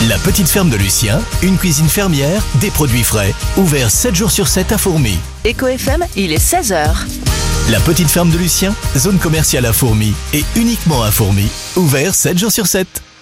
La petite ferme de Lucien, une cuisine fermière, des produits frais, ouvert 7 jours sur 7 à Fourmies. Eco FM, il est 16h. La petite ferme de Lucien, zone commerciale à Fourmies et uniquement à Fourmies, ouvert 7 jours sur 7.